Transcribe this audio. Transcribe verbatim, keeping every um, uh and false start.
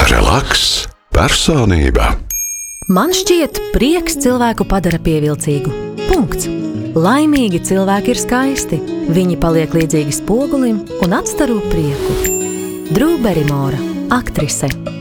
Relaks, personība. Man šķiet, prieks cilvēku padara pievilcīgu. Punkts. Laimīgi cilvēki ir skaisti. Viņi paliek līdzīgi spogulim un atstaro prieku. Drū Berimora, aktrise.